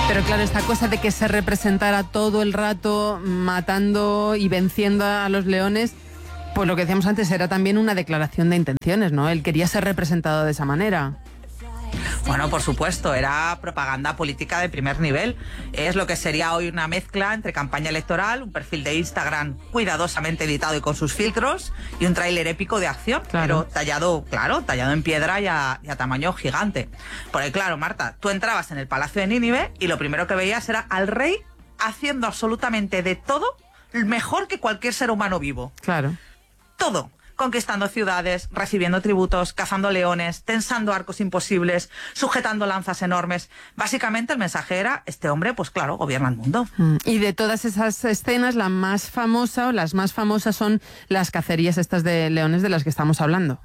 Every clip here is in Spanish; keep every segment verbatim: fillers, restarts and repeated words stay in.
Pero claro, esta cosa de que se representara todo el rato matando y venciendo a los leones, pues lo que decíamos antes era también una declaración de intenciones, ¿no? Él quería ser representado de esa manera. Bueno, por supuesto, era propaganda política de primer nivel. Es lo que sería hoy una mezcla entre campaña electoral, un perfil de Instagram cuidadosamente editado y con sus filtros, y un tráiler épico de acción, claro. Pero tallado, claro, tallado en piedra y a, y a tamaño gigante. Porque claro, Marta, tú entrabas en el Palacio de Nínive y lo primero que veías era al rey haciendo absolutamente de todo mejor que cualquier ser humano vivo. Claro. Todo. Conquistando ciudades, recibiendo tributos, cazando leones, tensando arcos imposibles, sujetando lanzas enormes. Básicamente el mensaje era, este hombre, pues claro, gobierna el mundo. Y de todas esas escenas, la más famosa o las más famosas son las cacerías estas de leones de las que estamos hablando.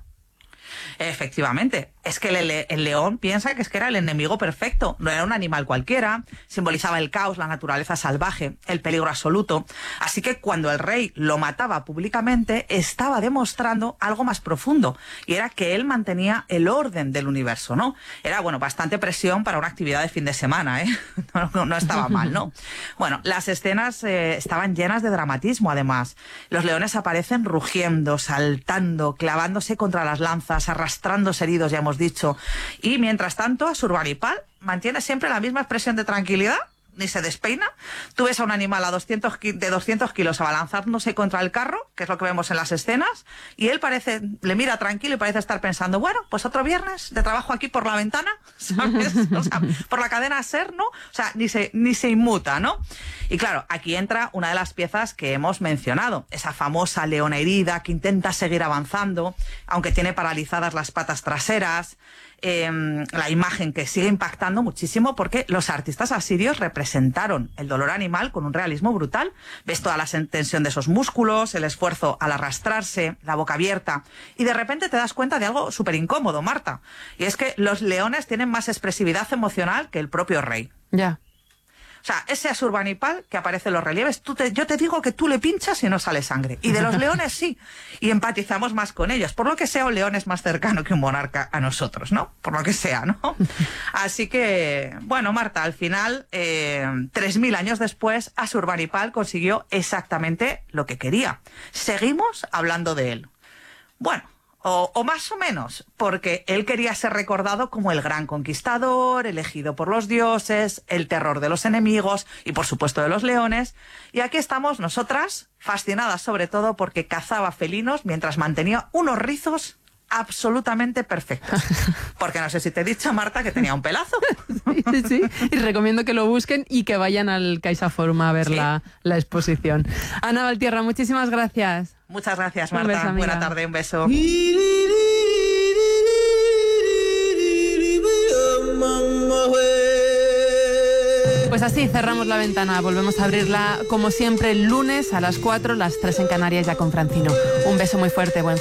Efectivamente, es que el, el león piensa que es que era el enemigo perfecto, no era un animal cualquiera, simbolizaba el caos, la naturaleza salvaje, el peligro absoluto, así que cuando el rey lo mataba públicamente estaba demostrando algo más profundo, y era que él mantenía el orden del universo, ¿no? Era, bueno, bastante presión para una actividad de fin de semana, ¿eh? No, no, no estaba mal, ¿no? Bueno, las escenas eh, estaban llenas de dramatismo, además. Los leones aparecen rugiendo, saltando, clavándose contra las lanzas, arrastrándose heridos, ya hemos dicho. Y mientras tanto, Asurbanipal mantiene siempre la misma expresión de tranquilidad, ni se despeina. Tú ves a un animal a doscientos de doscientos kilos abalanzándose contra el carro, que es lo que vemos en las escenas, y él parece, le mira tranquilo y parece estar pensando, bueno, pues otro viernes de trabajo aquí por la ventana, ¿sabes? O sea, por la cadena SER, ¿no? O sea, ni se, ni se inmuta, ¿no? Y claro, aquí entra una de las piezas que hemos mencionado, esa famosa leona herida que intenta seguir avanzando, aunque tiene paralizadas las patas traseras. Eh, la imagen que sigue impactando muchísimo porque los artistas asirios representaron el dolor animal con un realismo brutal. Ves toda la tensión de esos músculos, el esfuerzo al arrastrarse, la boca abierta, y de repente te das cuenta de algo súper incómodo, Marta, y es que los leones tienen más expresividad emocional que el propio rey. Ya. O sea, ese Asurbanipal que aparece en los relieves, tú te, yo te digo que tú le pinchas y no sale sangre. Y de los leones sí. Y empatizamos más con ellos. Por lo que sea, un león es más cercano que un monarca a nosotros, ¿no? Por lo que sea, ¿no? Así que, bueno, Marta, al final, eh, tres mil años después, Asurbanipal consiguió exactamente lo que quería. Seguimos hablando de él. Bueno. O, o más o menos, porque él quería ser recordado como el gran conquistador, elegido por los dioses, el terror de los enemigos y por supuesto de los leones. Y aquí estamos nosotras, fascinadas sobre todo porque cazaba felinos mientras mantenía unos rizos absolutamente perfectos. Porque no sé si te he dicho, Marta, que tenía un pelazo. Sí, sí, sí. Y recomiendo que lo busquen y que vayan al CaixaForum a ver, ¿sí?, la, la exposición. Ana Valtierra, muchísimas gracias. Muchas gracias, Marta. Un beso, buena tarde, un beso. Pues así cerramos la ventana. Volvemos a abrirla como siempre el lunes a las cuatro, las tres en Canarias, ya con Francino. Un beso muy fuerte, buen